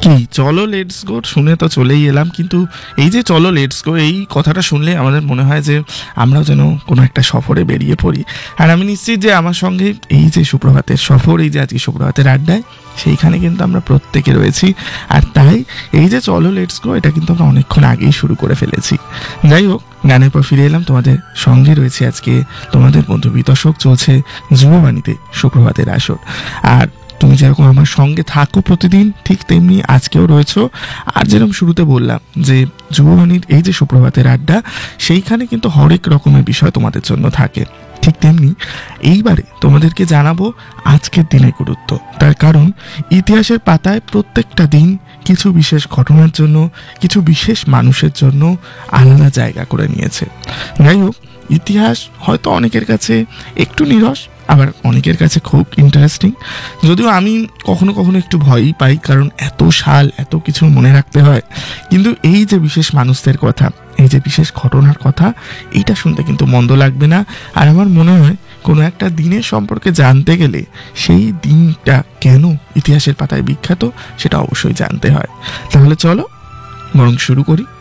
কি চলো let's go শুনে তো চলেই এলাম, কিন্তু এই যে চলো লেটস গো এই কথাটা শুনলে আমাদের মনে হয় যে আমরাও যেন কোনো একটা সফরে বেরিয়ে পড়ি। আর আমি নিশ্চিত যে আমার সঙ্গে এই যে সুপ্রভাতের সফর, এই যে আজকে সুপ্রভাতের আড্ডায়, সেইখানে কিন্তু আমরা প্রত্যেকে রয়েছি। আর তাই এই যে চলো লেটস গো এটা কিন্তু আমরা অনেকক্ষণ আগেই শুরু করে ফেলেছি। যাই হোক, গানের পর ফিরে এলাম, তোমাদের সঙ্গে রয়েছে আজকে তোমাদের বন্ধু বিতর্ক। চলছে যুববাণীতে সুপ্রভাতের আসর। আর তুমি যেরকম আমার সঙ্গে থাকো প্রতিদিন, ঠিক তেমনি আজকেও রয়েছো। আর যেরকম শুরুতে বললাম যে যুববাণীর এই যে সুপ্রভাতের আড্ডা, সেইখানে কিন্তু হরেক রকমের বিষয় তোমাদের জন্য থাকে। ঠিক তেমনি এইবারে তোমাদেরকে জানাবো আজকের দিনের গুরুত্ব। তার কারণ ইতিহাসের পাতায় প্রত্যেকটা দিন কিছু বিশেষ ঘটনার জন্য, কিছু বিশেষ মানুষের জন্য আলাদা জায়গা করে নিয়েছে। যাই হোক, ইতিহাস হয়তো অনেকের কাছে একটু নিরস, আবার অনেকের কাছে খুব ইন্টারেস্টিং। যদিও আমি কখনো কখনো একটু ভয়ই পাই, কারণ এত সাল এত কিছু মনে রাখতে হয়। কিন্তু এই যে বিশেষ মানুষদের কথা, এই যে বিশেষ ঘটনার কথা, এইটা শুনতে কিন্তু মন্দ লাগবে না। আর আমার মনে হয় কোনো একটা দিনের সম্পর্কে জানতে গেলে সেই দিনটা কেন ইতিহাসের পাতায় বিখ্যাত সেটা অবশ্যই জানতে হয়। তাহলে চলো বরং শুরু করি